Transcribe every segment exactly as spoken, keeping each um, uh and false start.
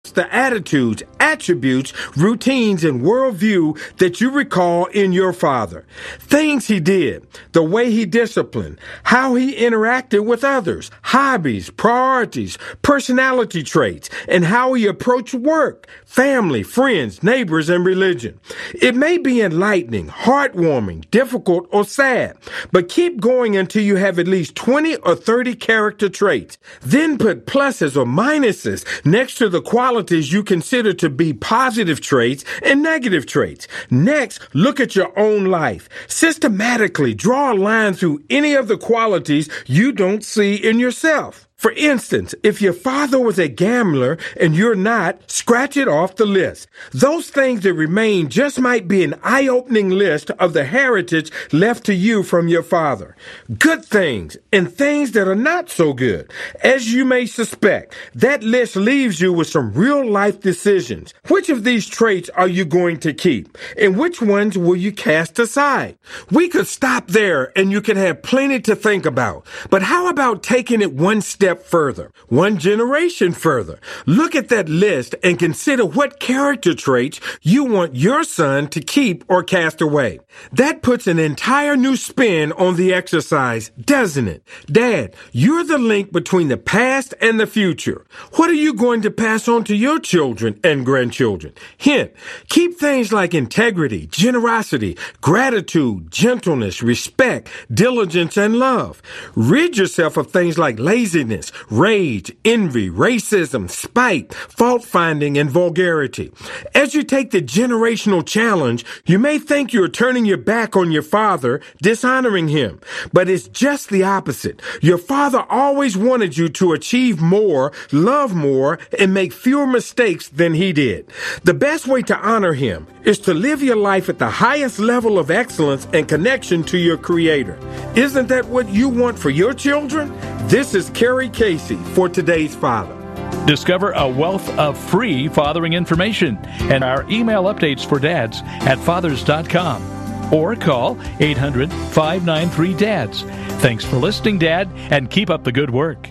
the attitudes, attributes, routines, and worldview that you recall in your father. Things he did, the way he disciplined, how he interacted with others, hobbies, priorities, personality traits, and how he approached work, family, friends, neighbors, and religion. It may be enlightening, heartwarming, difficult, or sad, but keep going until you have at least twenty or thirty character traits. Then put pluses or minuses next to the qualities you consider to be positive traits and negative traits. Next, look at your own life. Systematically draw a line through any of the qualities you don't see in yourself. For instance, if your father was a gambler and you're not, scratch it off the list. Those things that remain just might be an eye-opening list of the heritage left to you from your father. Good things and things that are not so good. As you may suspect, that list leaves you with some real-life decisions. Which of these traits are you going to keep? And which ones will you cast aside? We could stop there and you can have plenty to think about. But how about taking it one step further, one generation further? Look at that list and consider what character traits you want your son to keep or cast away. That puts an entire new spin on the exercise, doesn't it? Dad, you're the link between the past and the future. What are you going to pass on to your children and grandchildren? Hint, keep things like integrity, generosity, gratitude, gentleness, respect, diligence, and love. Rid yourself of things like laziness, rage, envy, racism, spite, fault-finding, and vulgarity. As you take the generational challenge, you may think you're turning your back on your father, dishonoring him. But it's just the opposite. Your father always wanted you to achieve more, love more, and make fewer mistakes than he did. The best way to honor him is to live your life at the highest level of excellence and connection to your Creator. Isn't that what you want for your children? This is Kerry Casey for Today's Father. Discover a wealth of free fathering information and our email updates for dads at fathers dot com or call eight hundred, five nine three, D A D S. Thanks for listening, Dad, and keep up the good work.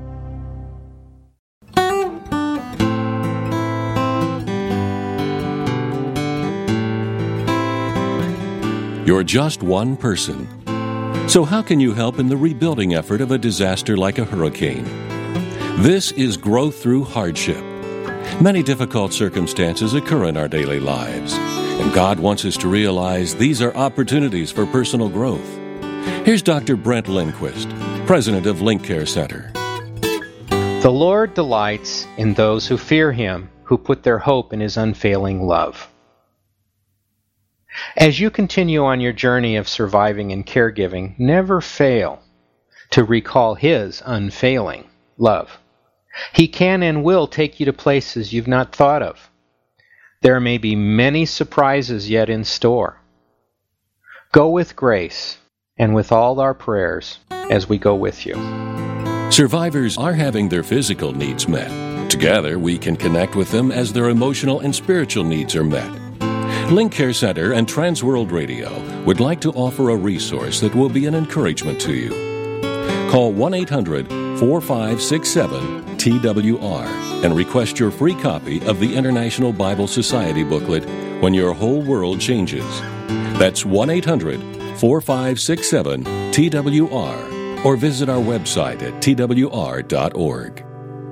You're just one person. So how can you help in the rebuilding effort of a disaster like a hurricane? This is Growth Through Hardship. Many difficult circumstances occur in our daily lives, and God wants us to realize these are opportunities for personal growth. Here's Doctor Brent Lindquist, president of Link Care Center. The Lord delights in those who fear Him, who put their hope in His unfailing love. As you continue on your journey of surviving and caregiving, never fail to recall His unfailing love. He can and will take you to places you've not thought of. There may be many surprises yet in store. Go with grace and with all our prayers as we go with you. Survivors are having their physical needs met. Together, we can connect with them as their emotional and spiritual needs are met. Link Care Center and Transworld Radio would like to offer a resource that will be an encouragement to you. Call one eight hundred, four five six seven, T W R and request your free copy of the International Bible Society booklet, When Your Whole World Changes. That's one eight hundred, four five six seven, T W R or visit our website at T W R dot org.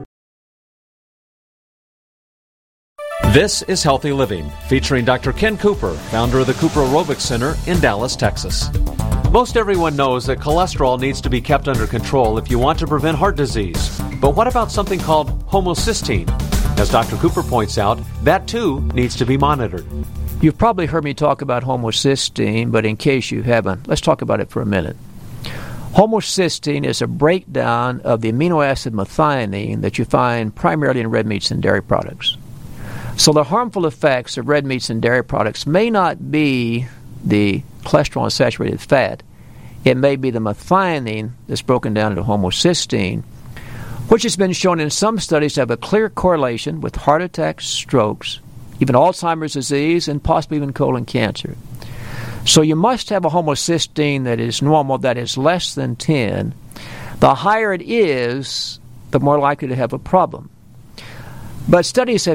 This is Healthy Living, featuring Doctor Ken Cooper, founder of the Cooper Aerobics Center in Dallas, Texas. Most everyone knows that cholesterol needs to be kept under control if you want to prevent heart disease. But what about something called homocysteine? As Doctor Cooper points out, that too needs to be monitored. You've probably heard me talk about homocysteine, but in case you haven't, let's talk about it for a minute. Homocysteine is a breakdown of the amino acid methionine that you find primarily in red meats and dairy products. So the harmful effects of red meats and dairy products may not be the cholesterol and saturated fat. It may be the methionine that's broken down into homocysteine, which has been shown in some studies to have a clear correlation with heart attacks, strokes, even Alzheimer's disease, and possibly even colon cancer. So you must have a homocysteine that is normal, that is less than ten. The higher it is, the more likely to have a problem. But studies have